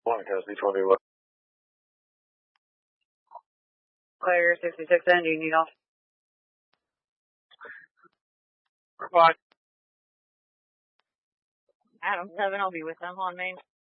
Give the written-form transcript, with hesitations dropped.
Morning, Cassidy. 20 what? Claire 66N, do you need off? Reply. Adam 7, I'll be with them on Main.